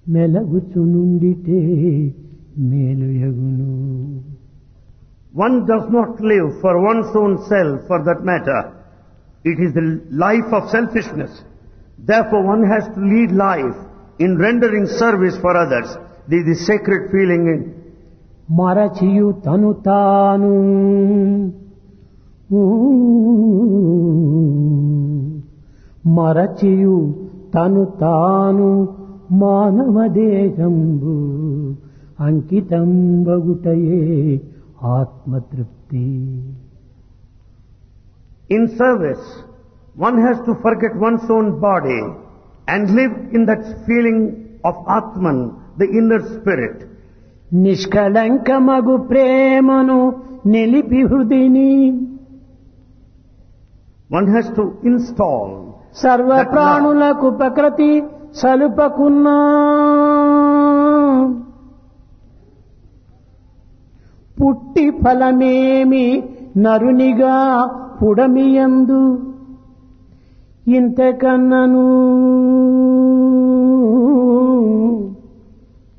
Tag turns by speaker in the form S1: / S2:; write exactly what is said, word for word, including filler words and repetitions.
S1: మెలగుచునుండితే మేలుయగును.
S2: One does not live for one's own self, for that matter. It is the life of selfishness. Therefore one has to lead life in rendering service for others. This is sacred feeling.
S1: మరచియు తను తాను మరచియు తను తాను మానవదేహంబు అంకితంబగుటయే ఆత్మతృప్తి.
S2: In service, one has to forget one's own body and live in that feeling of Atman, the inner spirit.
S1: నిష్కళంకమగు ప్రేమను నిలిపి హృదిని
S2: One has to install
S1: సర్వ ప్రాణులకు ప్రకృతి సలుపకున్నా పుట్టి ఫలమేమి నరునిగా పుడమియందు ఇంతకన్నను